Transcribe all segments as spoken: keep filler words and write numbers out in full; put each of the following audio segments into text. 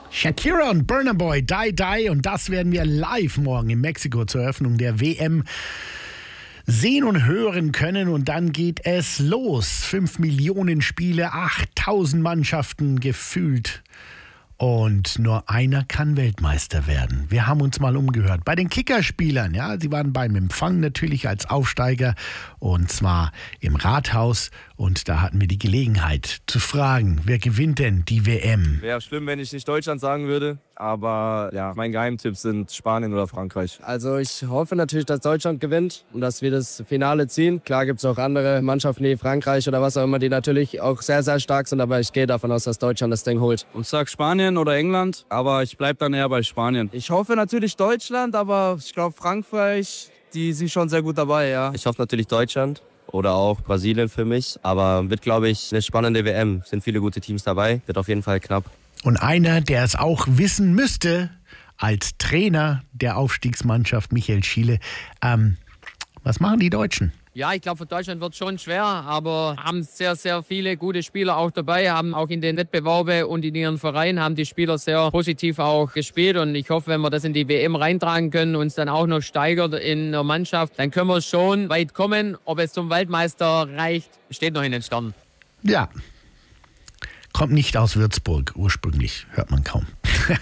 Shakira und Burna Boy, Die Die, und das werden wir live morgen in Mexiko zur Eröffnung der W M sehen und hören können. Und dann geht es los. Fünf Millionen Spiele, achttausend Mannschaften gefühlt. Und nur einer kann Weltmeister werden. Wir haben uns mal umgehört bei den Kickerspielern. Ja, sie waren beim Empfang natürlich als Aufsteiger, und zwar im Rathaus. Und da hatten wir die Gelegenheit zu fragen, wer gewinnt denn die W M? Wäre schlimm, wenn ich nicht Deutschland sagen würde. Aber ja, mein Geheimtipp sind Spanien oder Frankreich. Also ich hoffe natürlich, dass Deutschland gewinnt und dass wir das Finale ziehen. Klar gibt es auch andere Mannschaften wie Frankreich oder was auch immer, die natürlich auch sehr, sehr stark sind. Aber ich gehe davon aus, dass Deutschland das Ding holt. Ich sag Spanien oder England, aber ich bleib dann eher bei Spanien. Ich hoffe natürlich Deutschland, aber ich glaube Frankreich, die sind schon sehr gut dabei, ja. Ich hoffe natürlich Deutschland oder auch Brasilien für mich. Aber wird, glaube ich, eine spannende W M. Sind viele gute Teams dabei. Wird auf jeden Fall knapp. Und einer, der es auch wissen müsste, als Trainer der Aufstiegsmannschaft, Michael Schiele, ähm, was machen die Deutschen? Ja, ich glaube, für Deutschland wird es schon schwer, aber haben sehr, sehr viele gute Spieler auch dabei, haben auch in den Wettbewerben und in ihren Vereinen haben die Spieler sehr positiv auch gespielt, und ich hoffe, wenn wir das in die W M reintragen können, uns dann auch noch steigert in der Mannschaft, dann können wir schon weit kommen. Ob es zum Weltmeister reicht, steht noch in den Sternen. Ja, kommt nicht aus Würzburg ursprünglich, hört man kaum.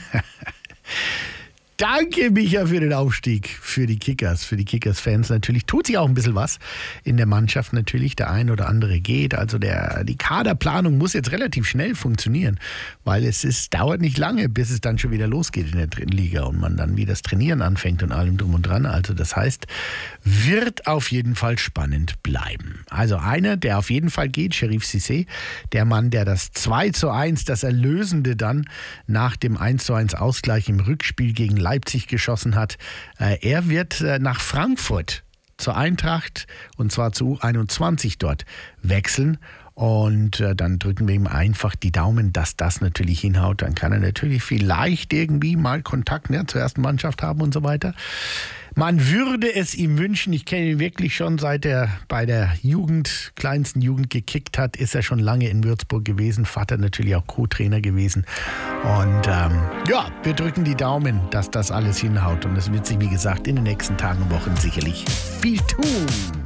Danke, Micha, für den Aufstieg, für die Kickers, für die Kickers-Fans natürlich. Tut sich auch ein bisschen was in der Mannschaft natürlich. Der ein oder andere geht. Also der, die Kaderplanung muss jetzt relativ schnell funktionieren, weil es ist, dauert nicht lange, bis es dann schon wieder losgeht in der dritten Liga und man dann wieder das Trainieren anfängt und allem drum und dran. Also das heißt, wird auf jeden Fall spannend bleiben. Also einer, der auf jeden Fall geht, Cherif Cissé, der Mann, der das zwei zu eins, das Erlösende dann nach dem eins zu eins Ausgleich im Rückspiel gegen Leipzig geschossen hat. Er wird nach Frankfurt zur Eintracht, und zwar zu U einundzwanzig dort wechseln. Und dann drücken wir ihm einfach die Daumen, dass das natürlich hinhaut. Dann kann er natürlich vielleicht irgendwie mal Kontakt, ne, zur ersten Mannschaft haben und so weiter. Man würde es ihm wünschen. Ich kenne ihn wirklich schon, seit er bei der Jugend, kleinsten Jugend gekickt hat, ist er schon lange in Würzburg gewesen. Vater natürlich auch Co-Trainer gewesen. Und ähm, ja, wir drücken die Daumen, dass das alles hinhaut. Und es wird sich, wie gesagt, in den nächsten Tagen und Wochen sicherlich viel tun.